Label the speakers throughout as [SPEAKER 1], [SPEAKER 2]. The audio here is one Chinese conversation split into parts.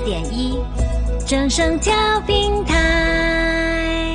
[SPEAKER 1] 104.1正声调频台。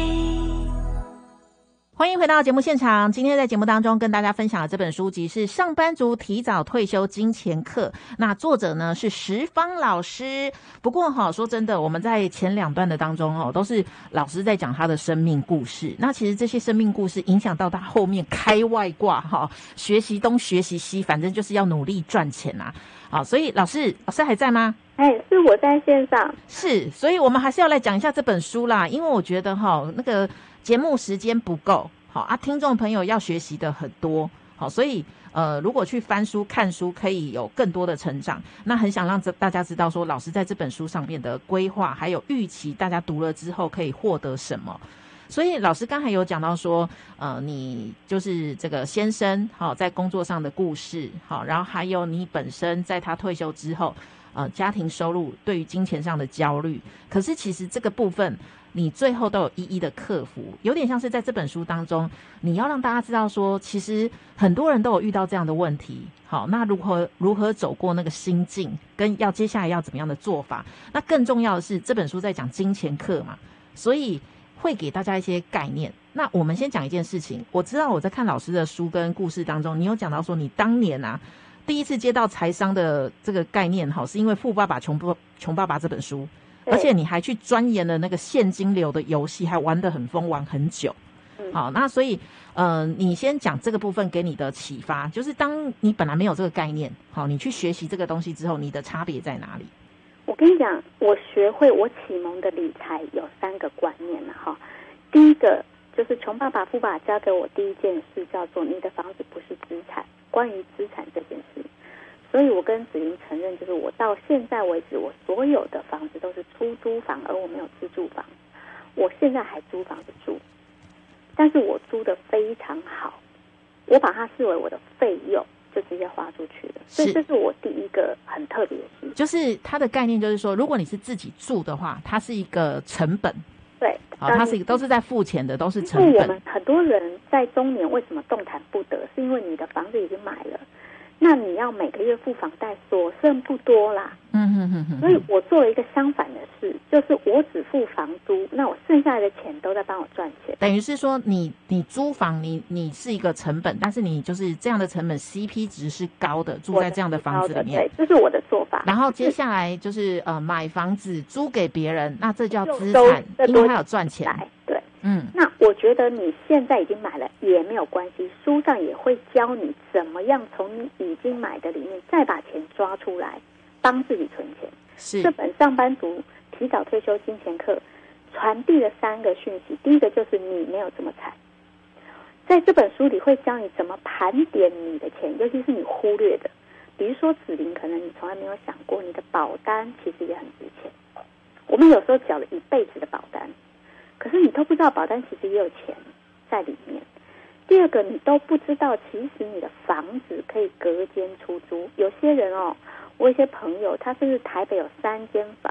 [SPEAKER 2] 欢迎回到节目现场。今天在节目当中跟大家分享的这本书籍是《上班族提早退休金钱课》，那作者呢是石方老师。不过说真的，我们在前两段的当中都是老师在讲他的生命故事。那其实这些生命故事影响到他后面开外挂学习东学习西，反正就是要努力赚钱啊。好，所以老师还在吗？
[SPEAKER 3] 是我在线上。
[SPEAKER 2] 是，所以我们还是要来讲一下这本书啦，因为我觉得那个节目时间不够，听众朋友要学习的很多，所以如果去翻书看书可以有更多的成长，那很想让大家知道说老师在这本书上面的规划还有预期，大家读了之后可以获得什么。所以老师刚才有讲到说你就是这个先生在工作上的故事，然后还有你本身在他退休之后家庭收入对于金钱上的焦虑，可是其实这个部分你最后都有一一的克服，有点像是在这本书当中你要让大家知道说其实很多人都有遇到这样的问题，好，那如何走过那个心境，跟接下来要怎么样的做法。那更重要的是这本书在讲金钱课嘛，所以会给大家一些概念。那我们先讲一件事情，我知道我在看老师的书跟故事当中，你有讲到说你当年第一次接到财商的这个概念是因为《富爸爸穷爸爸》这本书，而且你还去钻研了那个现金流的游戏，还玩得很疯，玩很久。好，那所以你先讲这个部分给你的启发，就是当你本来没有这个概念，好，你去学习这个东西之后，你的差别在哪里？
[SPEAKER 3] 我跟你讲，我学会我启蒙的理财有3个观念了第一个就是穷爸爸富爸爸教给我第一件事叫做你的房子不是资产，关于资产这件事。所以我跟子玲承认，就是我到现在为止我所有的房子都是出租房，而我没有自住房。我现在还租房子住，但是我租的非常好，我把它视为我的费用，就直接花出去了。所以这是我第一个很特别的事，
[SPEAKER 2] 就是它的概念就是说，如果你是自己住的话，它是一个成本。
[SPEAKER 3] 对，
[SPEAKER 2] 它是都是在付钱的，都是成本。
[SPEAKER 3] 我们很多人在中年为什么动弹不得，是因为你的房子已经买了，那你要每个月付房贷，所剩不多啦。所以我做了一个相反的事，就是我只付房租，那我剩下来的钱都在帮我赚钱。
[SPEAKER 2] 等于是说你租房你是一个成本，但是你就是这样的成本 CP 值是高的，住在这样的房子里面。
[SPEAKER 3] 对，这是我的做法。
[SPEAKER 2] 然后接下来就是买房子租给别人，那这叫资产，因为它有赚钱。
[SPEAKER 3] 对，那我觉得你现在已经买了也没有关系，书上也会教你怎么样从你已经买的里面再把钱抓出来，帮自己存钱。
[SPEAKER 2] 是
[SPEAKER 3] 这本上班族提早退休金钱课传递了3个讯息。第一个就是你没有这么惨，在这本书里会教你怎么盘点你的钱，尤其是你忽略的，比如说子玲，可能你从来没有想过你的保单其实也很值钱。我们有时候缴了一辈子的保单，可是你都不知道保单其实也有钱在里面。第二个，你都不知道其实你的房子可以隔间出租。有些人我有一些朋友，他甚至台北有3间房，